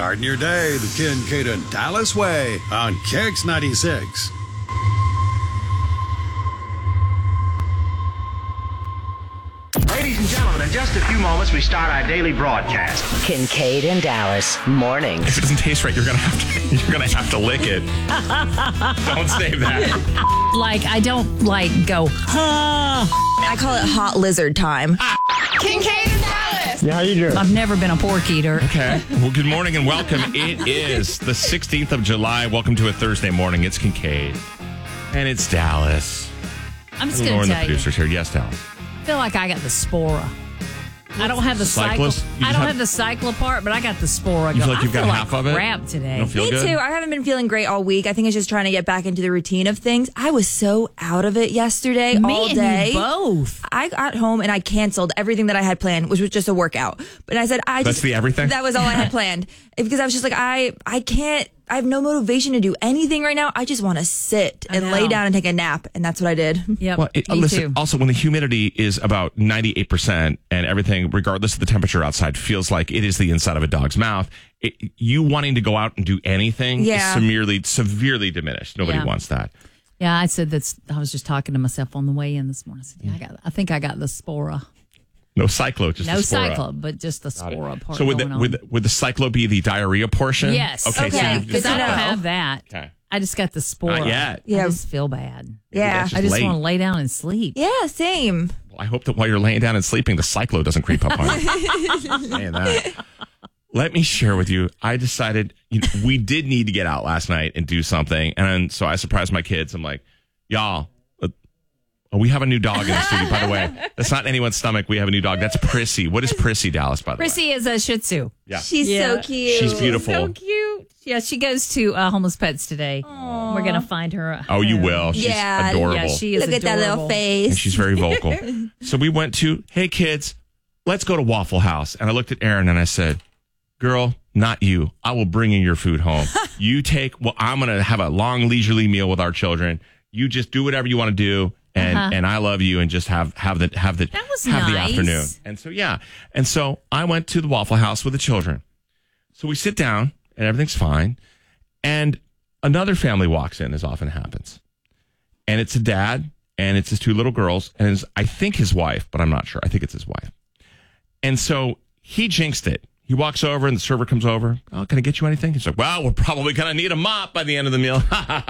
Starting your day the Kincaid and Dallas way on Kicks 96. Ladies and gentlemen, in just a few moments, we start our daily broadcast. Kincaid and Dallas mornings. If it doesn't taste right, you're gonna have to lick it. Don't save that. Like, I don't go, huh. I call it hot lizard time. Kincaid and Dallas. Yeah, how you doing? I've never been a pork eater. Okay. Well, good morning and welcome. It is the 16th of July. Welcome to a Thursday morning. It's Kincaid. And it's Dallas. I'm just And going Lauren, to the tell you, producer's here. Yes, Dallas. I feel like I got the spora. I don't have the Cyclist? cycle. I don't have the cyclo part, but I got the spora. You feel like you've got I feel half like of it? crap today. You don't feel Me good? too. I haven't been feeling great all week. I think it's just trying to get back into the routine of things. I was so out of it yesterday Me all and day. you both. I got home and I canceled everything that I had planned, which was just a workout. But I said, That's the everything? That was all I had planned. Because I was just like, I can't, I have no motivation to do anything right now. I just want to sit and I lay know. down and take a nap. And that's what I did. Yep. Well, me listen, too. also, when the humidity is about 98% and everything, regardless of the temperature outside, feels like it is the inside of a dog's mouth, you wanting to go out and do anything Yeah. is severely diminished. Nobody Yeah. wants that. Yeah, I said that's. I was just talking to myself on the way in this morning. I said, yeah, I think I got the spora. No cyclo, just No the spora. cyclo, but just the spora part. So would going on. the cyclo be the diarrhea portion? Yes. Okay. Okay. So you've Because I to don't know. have that. Okay. I just got the spora. Not yet. Yeah. I just feel bad. Yeah. that's I just late. want to lay down and sleep. Yeah, same. Well, I hope that while you're laying down and sleeping, the cyclo doesn't creep up on you. Saying that. Let me share with you. I decided we did need to get out last night and do something. And so I surprised my kids. I'm like, y'all, we have a new dog in the studio. By the way, that's not anyone's stomach. We have a new dog. That's Prissy. What is Prissy, Dallas, by the way? Prissy is a Shih Tzu. Yeah. She's Yeah. so cute. She's beautiful. So cute. Yeah, she goes to Homeless Pets today. We're going to find her. a Oh, you home. will. She's Yeah. adorable. Yeah, she is Look at that little adorable. face. And she's very vocal. So we went to, hey, kids, let's go to Waffle House. And I looked at Erin and I said, girl, not you. I will bring you your food home. I'm going to have a long leisurely meal with our children. You just do whatever you want to do. And I love you, and just have the was the nice. afternoon. And so and so I went to the Waffle House with the children. So we sit down and everything's fine, and another family walks in, as often happens, and it's a dad and it's his two little girls and I think his wife, but I'm not sure. I think it's his wife. And so he jinxed it. He walks over and the server comes over. Oh, can I get you anything? He's like, well, we're probably gonna need a mop by the end of the meal.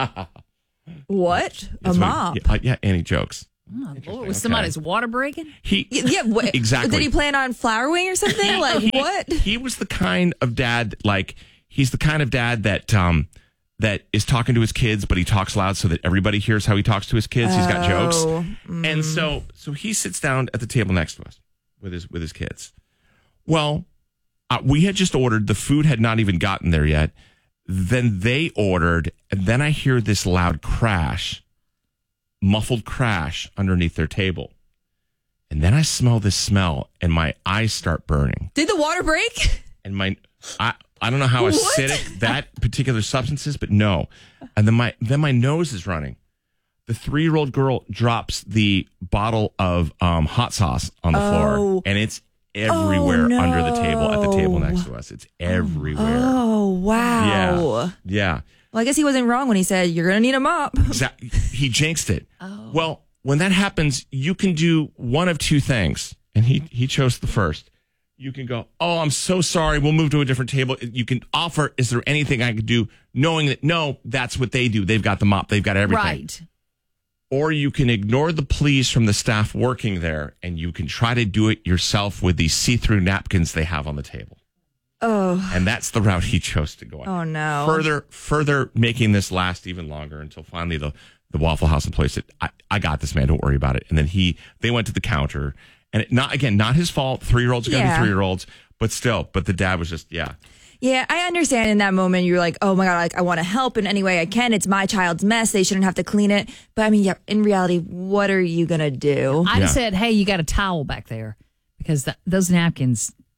What? A That's what mop? yeah, and he jokes. Oh, Lord, was somebody's water breaking? Yeah, what? Exactly. Did he plan on flower-wing or something? Like, what? He was the kind of dad, he's the kind of dad that that is talking to his kids, but he talks loud so that everybody hears how he talks to his kids. He's got jokes. And so he sits down at the table next to us with his kids. Well, we had just ordered. The food had not even gotten there yet. Then they ordered, and then I hear this loud crash, muffled crash underneath their table. And then I smell this smell, and my eyes start burning. Did the water break? And I don't know how acidic that particular substance is, but no. And then my nose is running. The 3-year-old girl drops the bottle of hot sauce on the floor, and it's everywhere under the table at the table next to us. It's everywhere. Oh, wow. Yeah. Well, I guess he wasn't wrong when he said, you're going to need a mop. He jinxed it. Well, when that happens, you can do one of two things. And he chose the first. You can go, oh, I'm so sorry. We'll move to a different table. You can offer, is there anything I could do? Knowing that, no, that's what they do. They've got the mop. They've got everything. Right. Or you can ignore the pleas from the staff working there, and you can try to do it yourself with these see-through napkins they have on the table. Oh. And that's the route he chose to go on. Oh, no. Further making this last even longer until finally the Waffle House employee said, I got this, man. Don't worry about it. And then they went to the counter. And not his fault. 3-year-olds are going to be 3-year-olds. But the dad was just, yeah. Yeah, I understand in that moment you're like, oh my God, like I want to help in any way I can. It's my child's mess. They shouldn't have to clean it. But I mean, yeah, in reality, what are you going to do? I just said, hey, you got a towel back there because those napkins,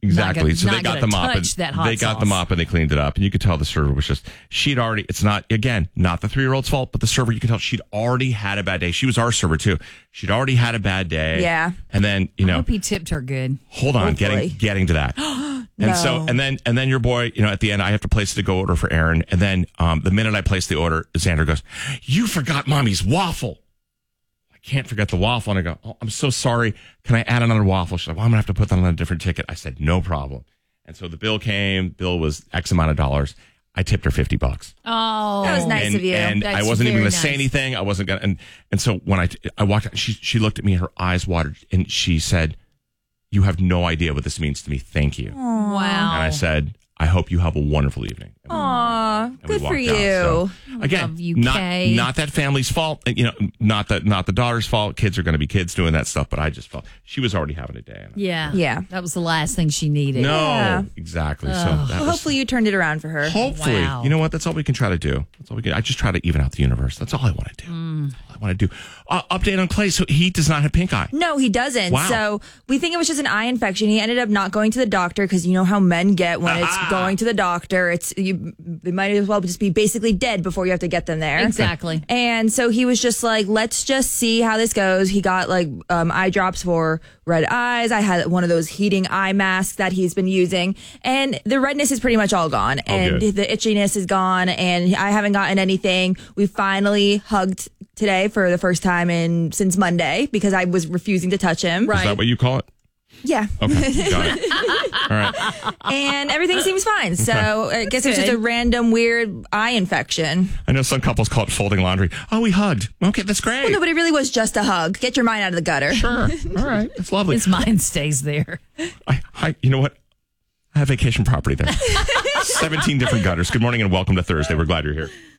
Exactly. So they not got gonna the mop. touch that hot they got the sauce. mop and they cleaned it up. And you could tell the server was just, she'd already, it's not, again, not the 3-year-old's fault, but the server, you could tell she'd already had a bad day. She was our server too. She'd already had a bad day. Yeah. And then, I hope he tipped her good. hold on, Hopefully. getting to that. And so, and then your boy, at the end, I have to place the go order for Aaron. And then, the minute I place the order, Xander goes, "You forgot mommy's waffle." I can't forget the waffle. And I go, "Oh, I'm so sorry. Can I add another waffle?" She's like, "Well, I'm gonna have to put that on a different ticket." I said, "No problem." And so the bill came. Bill was X amount of dollars. I tipped her $50. Oh, That was nice of you. And That's I wasn't even very going to say nice. anything. I wasn't going to. And so when I walked out, she looked at me, her eyes watered, and she said, "You have no idea what this means to me. Thank you." Wow. And I said, "I hope you have a wonderful evening." Aw, And we good for walked you. out. So, again, Love you, Kay. not that family's fault. Not the daughter's fault. Kids are going to be kids doing that stuff. But I just felt she was already having a day. Yeah. Yeah. That was the last thing she needed. No, Yeah. exactly. So Well, that was, hopefully you turned it around for her. hopefully, Wow. you know what? That's all we can try to do. That's all we can. I just try to even out the universe. That's all I want to do. That's all I want to do. Update on Clay. So he does not have pink eye. No, he doesn't. Wow. So we think it was just an eye infection. He ended up not going to the doctor because you know how men get when it's going to the doctor. They might as well just be basically dead before you have to get them there. Exactly. And so he was just like, let's just see how this goes. He got eye drops for red eyes. I had one of those heating eye masks that he's been using. And the redness is pretty much all gone. And good. the itchiness is gone. And I haven't gotten anything. We finally hugged today for the first time since Monday because I was refusing to touch him. Is that what you call it? Yeah. Okay, got it. All right. And everything seems fine. So I guess it's just a random weird eye infection. I know some couples call it folding laundry. Oh, we hugged. Okay, that's great. Well, no, but it really was just a hug. Get your mind out of the gutter. Sure. All right. It's lovely. His mind stays there. You know what? I have vacation property there. 17 different gutters. Good morning and welcome to Thursday. We're glad you're here.